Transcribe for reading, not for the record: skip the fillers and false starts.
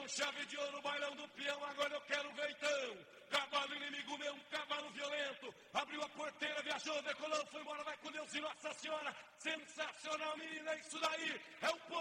então, chave de ouro, bailão do peão, agora eu quero ver então. Cavalo inimigo meu, um cavalo violento. Abriu a porteira, viajou, decolou, foi embora, vai com Deus e Nossa Senhora. Sensacional, menina, isso daí é o povo.